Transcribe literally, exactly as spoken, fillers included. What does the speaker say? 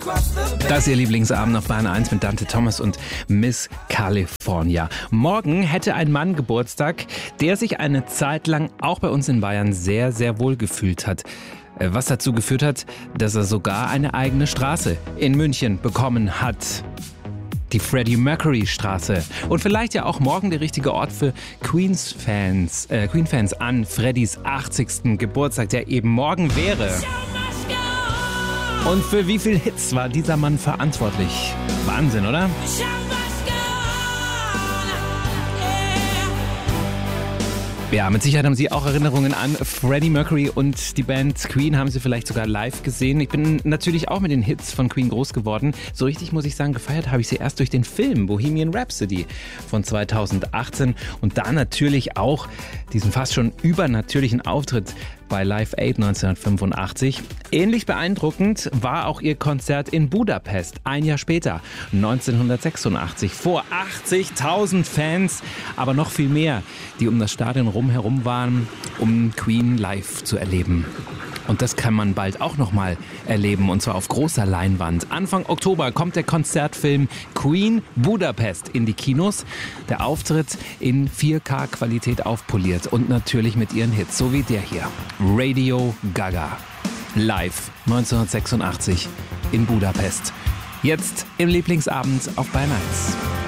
Das ist Ihr Lieblingsabend auf Bayern eins mit Dante Thomas und Miss California. Morgen hätte ein Mann Geburtstag, der sich eine Zeit lang auch bei uns in Bayern sehr, sehr wohl gefühlt hat. Was dazu geführt hat, dass er sogar eine eigene Straße in München bekommen hat. Die Freddie Mercury Straße. Und vielleicht ja auch morgen der richtige Ort für Queens-Fans, äh, Queen-Fans an Freddys achtzigsten Geburtstag, der eben morgen wäre. Und für wie viele Hits war dieser Mann verantwortlich? Wahnsinn, oder? Ja, mit Sicherheit haben Sie auch Erinnerungen an Freddie Mercury und die Band Queen haben Sie vielleicht sogar live gesehen. Ich bin natürlich auch mit den Hits von Queen groß geworden. So richtig, muss ich sagen, gefeiert habe ich sie erst durch den Film Bohemian Rhapsody von zweitausendachtzehn und da natürlich auch diesen fast schon übernatürlichen Auftritt bei Live Aid neunzehnhundertfünfundachtzig. Ähnlich beeindruckend war auch ihr Konzert in Budapest, ein Jahr später, neunzehnhundertsechsundachtzig, vor achtzigtausend Fans, aber noch viel mehr, die um das Stadion rumherum waren, um Queen live zu erleben. Und das kann man bald auch nochmal erleben, und zwar auf großer Leinwand. Anfang Oktober kommt der Konzertfilm Queen Budapest in die Kinos. Der Auftritt in vier K Qualität aufpoliert und natürlich mit ihren Hits, so wie der hier. Radio Gaga. Live neunzehnhundertsechsundachtzig in Budapest. Jetzt im Lieblingsabend auf Bayern eins.